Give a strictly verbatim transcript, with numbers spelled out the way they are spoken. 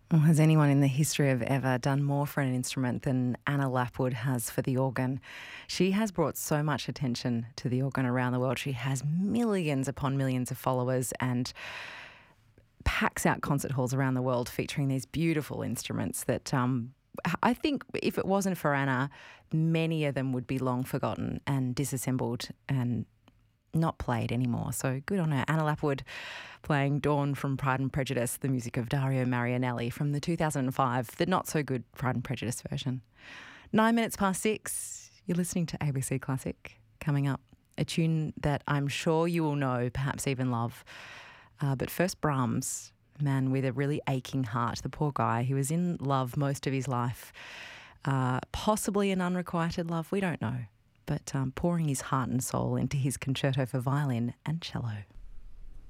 Well, has anyone in the history of ever done more for an instrument than Anna Lapwood has for the organ? She has brought so much attention to the organ around the world. She has millions upon millions of followers and packs out concert halls around the world featuring these beautiful instruments that um, I think if it wasn't for Anna, many of them would be long forgotten and disassembled and not played anymore. So good on her. Anna Lapwood playing Dawn from Pride and Prejudice, the music of Dario Marianelli from the two thousand five, the not-so-good Pride and Prejudice version. Nine minutes past six, you're listening to A B C Classic. Coming up, a tune that I'm sure you will know, perhaps even love. Uh, but first, Brahms, man with a really aching heart. The poor guy, he was in love most of his life, uh, possibly an unrequited love, we don't know. But um, pouring his heart and soul into his concerto for violin and cello.